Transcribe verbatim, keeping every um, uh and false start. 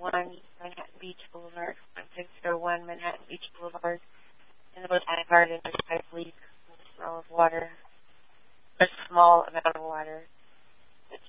one Manhattan Beach Boulevard, one six zero one Manhattan Beach Boulevard. In the Botanic Garden, there's a pipe leak, a smell of water, a small amount of water.